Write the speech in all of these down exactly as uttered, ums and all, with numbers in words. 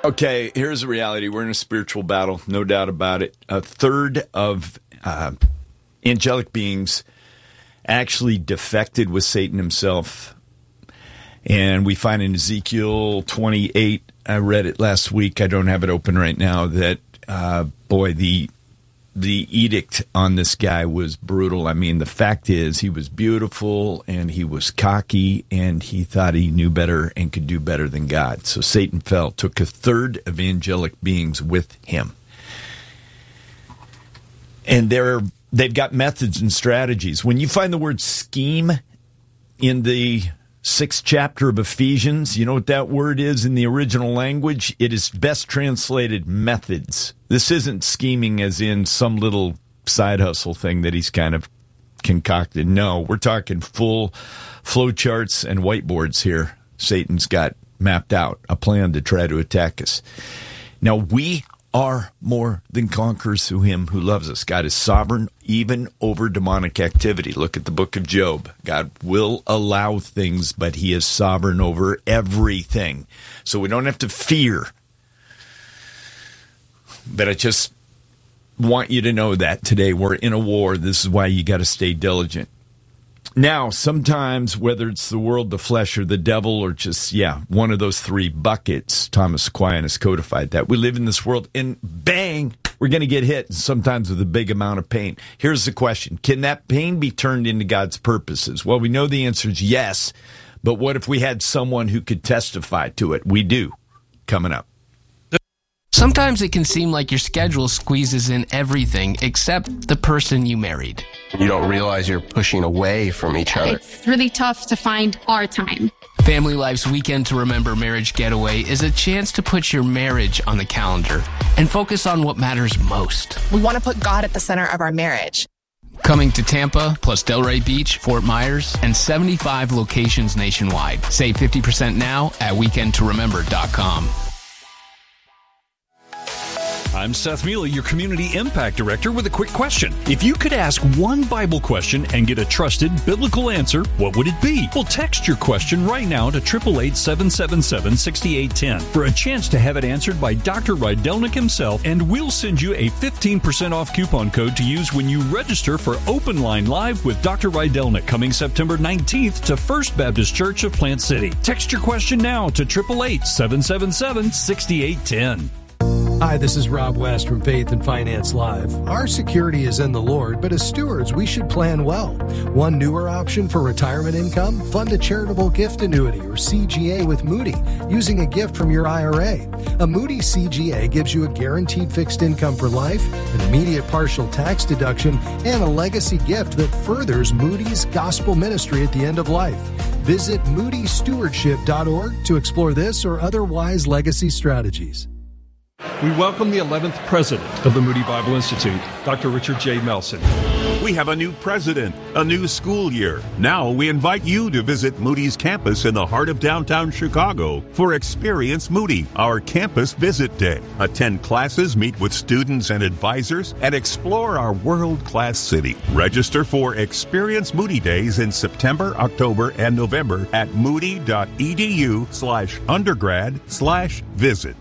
Okay, here's the reality. We're in a spiritual battle, no doubt about it. A third of uh, angelic beings actually defected with Satan himself. And we find in Ezekiel twenty-eight, I read it last week, I don't have it open right now, that, uh, boy, the the edict on this guy was brutal. I mean, the fact is he was beautiful and he was cocky and he thought he knew better and could do better than God. So Satan fell, took a third of angelic beings with him. And they're, they've got methods and strategies. When you find the word scheme in the sixth chapter of Ephesians, you know what that word is in the original language? It is best translated methods. This isn't scheming as in some little side hustle thing that he's kind of concocted. No, we're talking full flow charts and whiteboards here. Satan's got mapped out a plan to try to attack us. Now, we are more than conquerors through him who loves us. God is sovereign even over demonic activity. Look at the book of Job. God will allow things, but he is sovereign over everything. So we don't have to fear. But I just want you to know that today we're in a war. This is why you got to stay diligent. Now, sometimes, whether it's the world, the flesh, or the devil, or just, yeah, one of those three buckets, Thomas Aquinas codified that. We live in this world, and bang, we're going to get hit, sometimes with a big amount of pain. Here's the question. Can that pain be turned into God's purposes? Well, we know the answer is yes, but what if we had someone who could testify to it? We do. Coming up. Sometimes it can seem like your schedule squeezes in everything except the person you married. You don't realize you're pushing away from each other. It's really tough to find our time. Family Life's Weekend to Remember Marriage Getaway is a chance to put your marriage on the calendar and focus on what matters most. We want to put God at the center of our marriage. Coming to Tampa, plus Delray Beach, Fort Myers, and seventy-five locations nationwide. Save fifty percent now at weekend to remember dot com. I'm Seth Mealy, your Community Impact Director, with a quick question. If you could ask one Bible question and get a trusted biblical answer, what would it be? Well, text your question right now to eight eight eight, seven seven seven, six eight one zero for a chance to have it answered by Doctor Rydelnik himself, and we'll send you a fifteen percent off coupon code to use when you register for Open Line Live with Doctor Rydelnik coming September nineteenth to First Baptist Church of Plant City. Text your question now to eight eight eight, seven seven seven, six eight one zero. Hi, this is Rob West from Faith and Finance Live. Our security is in the Lord, but as stewards, we should plan well. One newer option for retirement income? Fund a charitable gift annuity, or C G A, with Moody, using a gift from your I R A. A Moody C G A gives you a guaranteed fixed income for life, an immediate partial tax deduction, and a legacy gift that furthers Moody's gospel ministry at the end of life. Visit moody stewardship dot org to explore this or other wise legacy strategies. We welcome the eleventh president of the Moody Bible Institute, Doctor Richard J. Melson. We have a new president, a new school year. Now we invite you to visit Moody's campus in the heart of downtown Chicago for Experience Moody, our campus visit day. Attend classes, meet with students and advisors, and explore our world-class city. Register for Experience Moody Days in September, October, and November at moody.edu slash undergrad slash visit.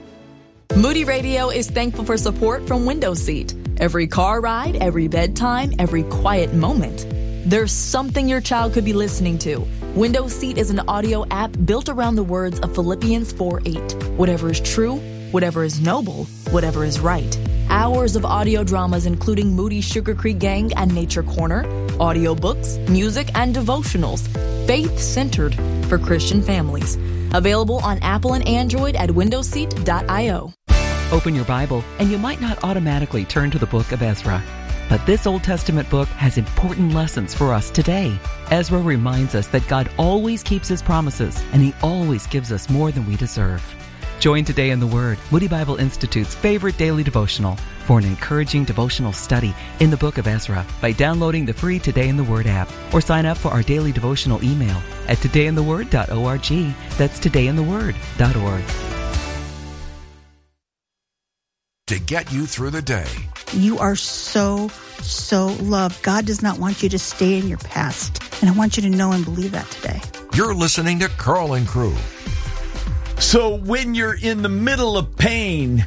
Moody Radio is thankful for support from Window Seat. Every car ride, every bedtime, every quiet moment. There's something your child could be listening to. Window Seat is an audio app built around the words of Philippians four eight. Whatever is true, whatever is noble, whatever is right. Hours of audio dramas including Moody's Sugar Creek Gang and Nature Corner, audiobooks, music, and devotionals. Faith-centered for Christian families. Available on Apple and Android at window seat dot io. Open your Bible, and you might not automatically turn to the book of Ezra. But this Old Testament book has important lessons for us today. Ezra reminds us that God always keeps His promises, and He always gives us more than we deserve. Join Today in the Word, Moody Bible Institute's favorite daily devotional, for an encouraging devotional study in the book of Ezra by downloading the free Today in the Word app, or sign up for our daily devotional email at today in the word dot org. That's today in the word dot org. To get you through the day. You are so, so loved. God does not want you to stay in your past. And I want you to know and believe that today. You're listening to Carl and Crew. So when you're in the middle of pain,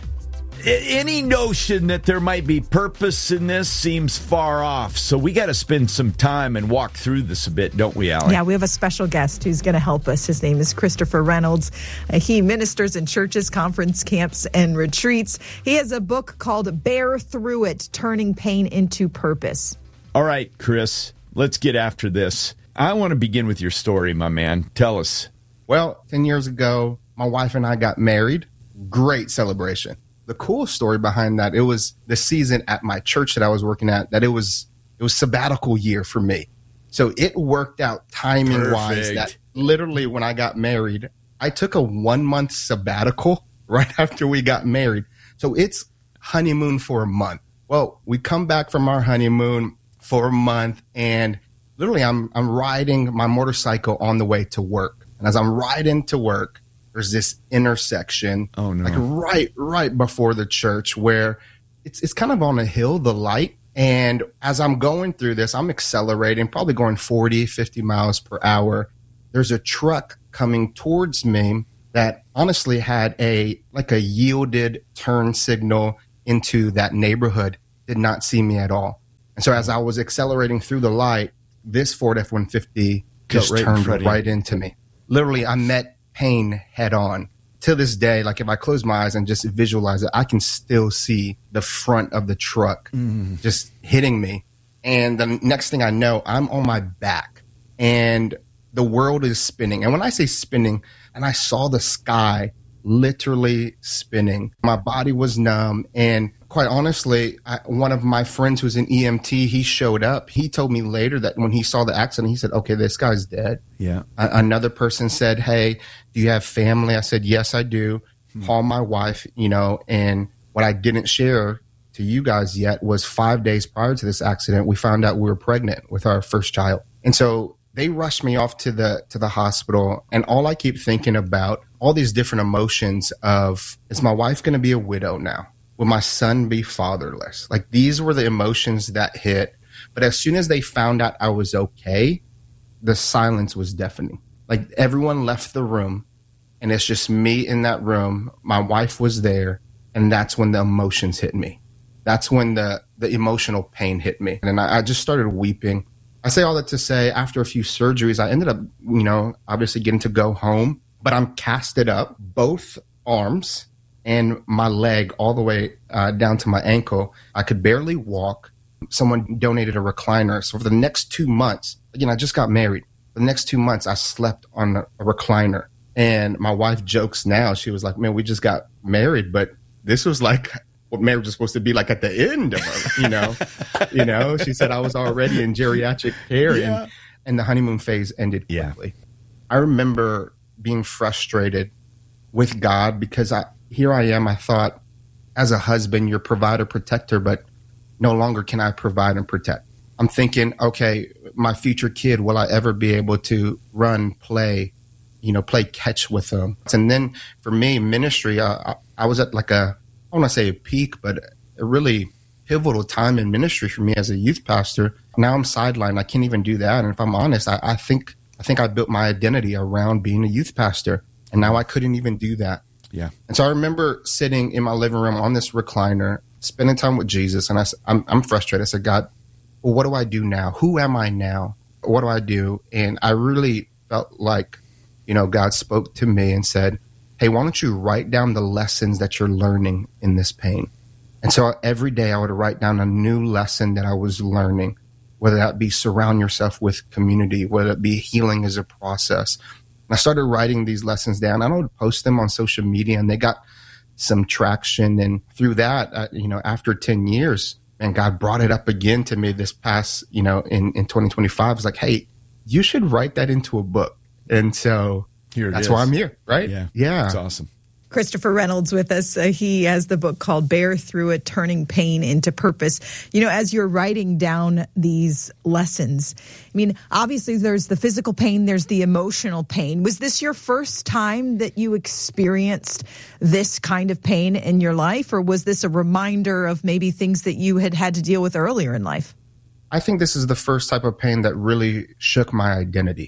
any notion that there might be purpose in this seems far off. So we got to spend some time and walk through this a bit, don't we, Allie? Yeah, we have a special guest who's going to help us. His name is Christopher Reynolds. Uh, he ministers in churches, conference camps, and retreats. He has a book called Bear Through It, Turning Pain into Purpose. All right, Chris, let's get after this. I want to begin with your story, my man. Tell us. Well, ten years ago, my wife and I got married. Great celebration. The cool story behind that, it was the season at my church that I was working at, that it was it was sabbatical year for me. So it worked out timing-wise that literally when I got married, I took a one-month sabbatical right after we got married. So it's honeymoon for a month. Well, we come back from our honeymoon for a month, and literally I'm I'm riding my motorcycle on the way to work. And as I'm riding to work, there's this intersection, oh, no. like right, right before the church where it's it's kind of on a hill, the light. And as I'm going through this, I'm accelerating, probably going forty, fifty miles per hour. There's a truck coming towards me that honestly had a like a yielded turn signal into that neighborhood, did not see me at all. And so as I was accelerating through the light, this Ford F one fifty just right turned in right into me. Literally, I met pain head on. To this day, like if I close my eyes and just visualize it, I can still see the front of the truck mm. just hitting me. And the next thing I know, I'm on my back and the world is spinning. And when I say spinning, and I saw the sky literally spinning, my body was numb. And quite honestly, I, one of my friends who's an E M T, he showed up. He told me later that when he saw the accident, he said, okay, this guy's dead. Yeah. A- another person said, hey, do you have family? I said, yes, I do. Hmm. Call my wife, you know, and what I didn't share to you guys yet was five days prior to this accident, we found out we were pregnant with our first child. And so they rushed me off to the to the hospital. And all I keep thinking about, all these different emotions of, is my wife going to be a widow now? Will my son be fatherless? Like these were the emotions that hit. But as soon as they found out I was okay, the silence was deafening. Like everyone left the room and it's just me in that room. My wife was there. And that's when the emotions hit me. That's when the, the emotional pain hit me. And I, I just started weeping. I say all that to say after a few surgeries, I ended up, you know, obviously getting to go home, but I'm casted up, both arms and my leg all the way uh, down to my ankle. I could barely walk. Someone donated a recliner. So for the next two months, again, I just got married. The next two months, I slept on a, a recliner. And my wife jokes now, she was like, man, we just got married, but this was like what marriage is supposed to be like at the end of it, you know? you know, she said I was already in geriatric care yeah. and, and the honeymoon phase ended quickly. Yeah. I remember being frustrated with God because I, here I am, I thought, as a husband, you're provider, protector, but no longer can I provide and protect. I'm thinking, okay, my future kid, will I ever be able to run, play, you know, play catch with them? And then for me, ministry, I, I was at like a, I want to say a peak, but a really pivotal time in ministry for me as a youth pastor. Now I'm sidelined. I can't even do that. And if I'm honest, I, I think I think I built my identity around being a youth pastor. And now I couldn't even do that. Yeah. And so I remember sitting in my living room on this recliner, spending time with Jesus. And I, I'm, I'm frustrated. I said, God, well, what do I do now? Who am I now? What do I do? And I really felt like, you know, God spoke to me and said, hey, why don't you write down the lessons that you're learning in this pain? And so every day I would write down a new lesson that I was learning, whether that be surround yourself with community, whether it be healing as a process. And I started writing these lessons down. I would post them on social media and they got some traction. And through that, uh, you know, after ten years, and God brought it up again to me this past, you know, in, in twenty twenty-five. It's like, hey, you should write that into a book. And so Here that's is. why I'm here, right? Yeah. Yeah. That's awesome. Christopher Reynolds with us. Uh, he has the book called Bear Through It, Turning Pain into Purpose. You know, as you're writing down these lessons, I mean, obviously there's the physical pain, there's the emotional pain. Was this your first time that you experienced this kind of pain in your life, or was this a reminder of maybe things that you had had to deal with earlier in life? I think this is the first type of pain that really shook my identity.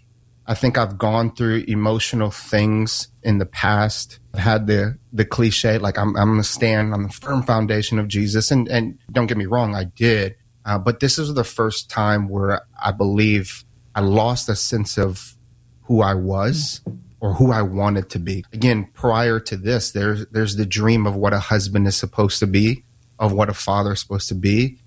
I think I've gone through emotional things in the past. I've had the the cliche, like I'm I'm going to stand on the firm foundation of Jesus. And, and don't get me wrong, I did. Uh, but this is the first time where I believe I lost a sense of who I was or who I wanted to be. Again, prior to this, there's there's the dream of what a husband is supposed to be, of what a father is supposed to be.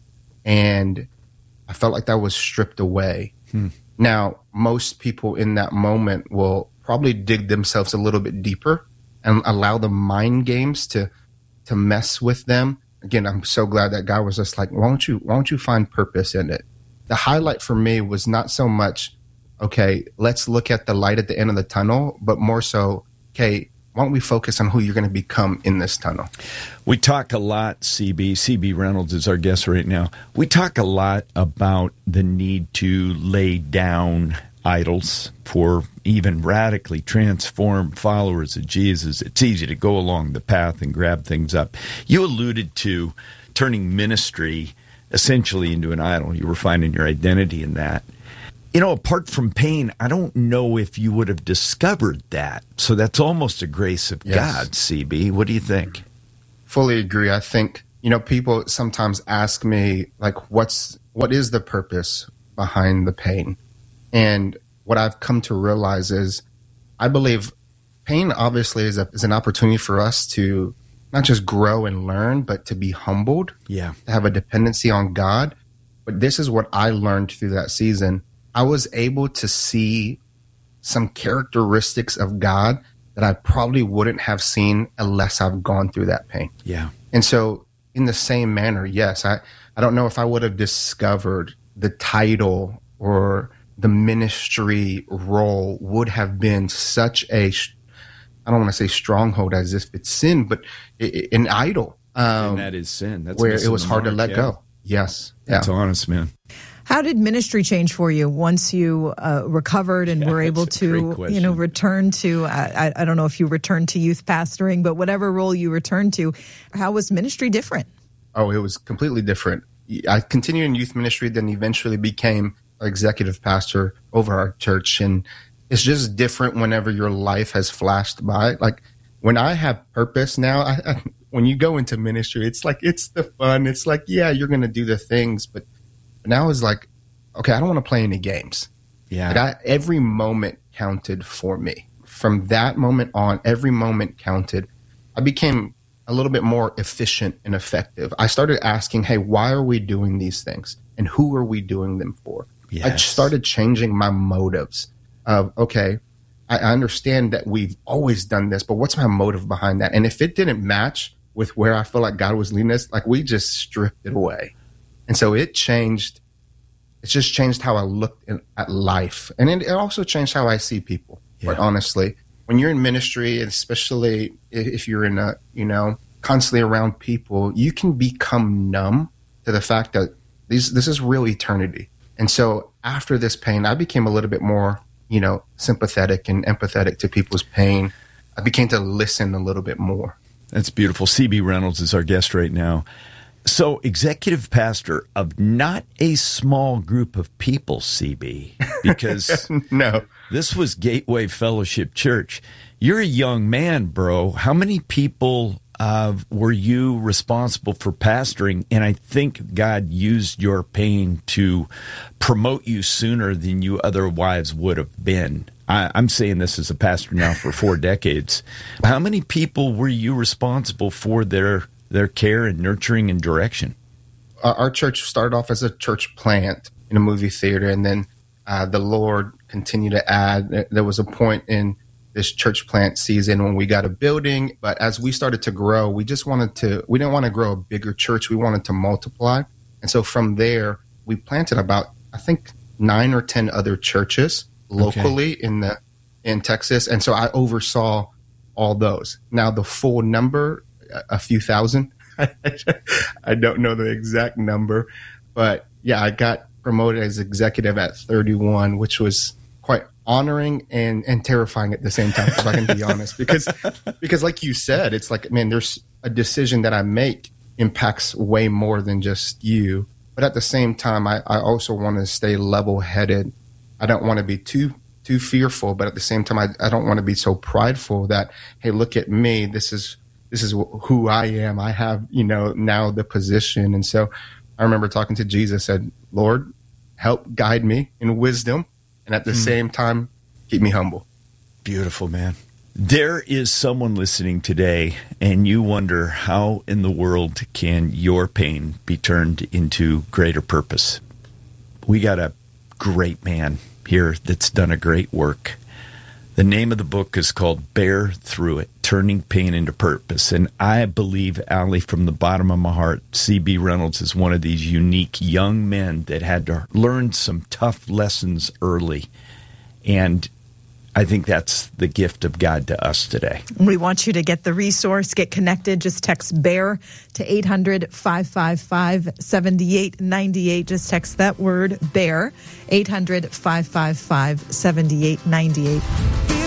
And I felt like that was stripped away. Hmm. Now, most people in that moment will probably dig themselves a little bit deeper and allow the mind games to to mess with them. Again, I'm so glad that God was just like, why don't you why don't you find purpose in it? The highlight for me was not so much, okay, let's look at the light at the end of the tunnel, but more so, okay, why don't we focus on who you're going to become in this tunnel? We talk a lot, C B. C B Reynolds is our guest right now. We talk a lot about the need to lay down idols for even radically transformed followers of Jesus. It's easy to go along the path and grab things up. You alluded to turning ministry essentially into an idol. You were finding your identity in that. You know, apart from pain, I don't know if you would have discovered that. So that's almost a grace of yes. God, C B. What do you think? Fully agree. I think, you know, people sometimes ask me, like, what's what is the purpose behind the pain? And what I've come to realize is I believe pain obviously is, a, is an opportunity for us to not just grow and learn, but to be humbled, yeah, to have a dependency on God. But this is what I learned through that season. I was able to see some characteristics of God that I probably wouldn't have seen unless I've gone through that pain. Yeah. And so in the same manner, yes, I, I don't know if I would have discovered the title or the ministry role would have been such a, I don't want to say stronghold as if it's sin, but an idol. Um, and that is sin. That's where it was hard mark, to let yeah. go. Yes. That's yeah. honest, man. How did ministry change for you once you uh, recovered and yeah, were able to, you know, return to, I, I don't know if you returned to youth pastoring, but whatever role you returned to, how was ministry different? Oh, it was completely different. I continued in youth ministry, then eventually became executive pastor over our church. And it's just different whenever your life has flashed by. Like when I have purpose now, I, I, when you go into ministry, it's like, it's the fun. It's like, yeah, you're going to do the things, but now it's like, okay, I don't want to play any games. Yeah. Like I, every moment counted for me. From that moment on, every moment counted. I became a little bit more efficient and effective. I started asking, hey, why are we doing these things? And who are we doing them for? Yes. I started changing my motives of, okay, I understand that we've always done this, but what's my motive behind that? And if it didn't match with where I feel like God was leading us, like we just stripped it away. And so it changed, it's just changed how I looked in, at life. And it, it also changed how I see people, yeah. Quite honestly. When you're in ministry, especially if you're in a, you know, constantly around people, you can become numb to the fact that these, this is real eternity. And so after this pain, I became a little bit more, you know, sympathetic and empathetic to people's pain. I became to listen a little bit more. That's beautiful. C B Reynolds is our guest right now. So, executive pastor of not a small group of people, C B, because no, this was Gateway Fellowship Church. You're a young man, bro. How many people uh, were you responsible for pastoring? And I think God used your pain to promote you sooner than you otherwise would have been. I, I'm saying this as a pastor now for four decades. How many people were you responsible for their their care and nurturing and direction? Uh, our church started off as a church plant in a movie theater, and then uh, the Lord continued to add. There was a point in this church plant season when we got a building, but as we started to grow, we just wanted to, we didn't want to grow a bigger church. We wanted to multiply. And so from there, we planted about, I think, nine or ten other churches locally okay. in the in Texas. And so I oversaw all those. Now, the full number, a few thousand. I don't know the exact number, but yeah, I got promoted as executive at thirty-one, which was quite honoring and, and terrifying at the same time, if I can be honest, because, because like you said, it's like, man, there's a decision that I make impacts way more than just you. But at the same time, I, I also want to stay level headed. I don't want to be too, too fearful, but at the same time, I, I don't want to be so prideful that, hey, look at me. This is this is who I am. I have, you know, now the position. And so I remember talking to Jesus, said, Lord, help guide me in wisdom, and at the mm. same time, keep me humble. Beautiful, man. There is someone listening today, and you wonder how in the world can your pain be turned into greater purpose. We got a great man here that's done a great work. The name of the book is called Bear Through It, Turning Pain into Purpose. And I believe, Allie, from the bottom of my heart, C B Reynolds is one of these unique young men that had to learn some tough lessons early. And I think that's the gift of God to us today. We want you to get the resource, get connected. Just text BEAR to eight hundred, five five five, seven eight nine eight. Just text that word, BEAR, eight hundred, five five five, seven eight nine eight.